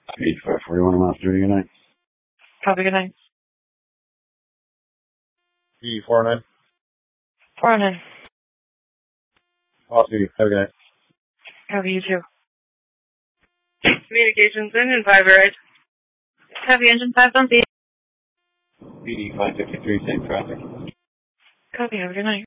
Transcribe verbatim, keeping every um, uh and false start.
eighty-five forty-one, I'm off duty, good night. Copy, good night. E four oh nine. four oh nine. Off duty, have a good night. Copy, you too. Communications in and five right. Copy, engine five on B. B D five fifty-three, same traffic. Copy, have a good night.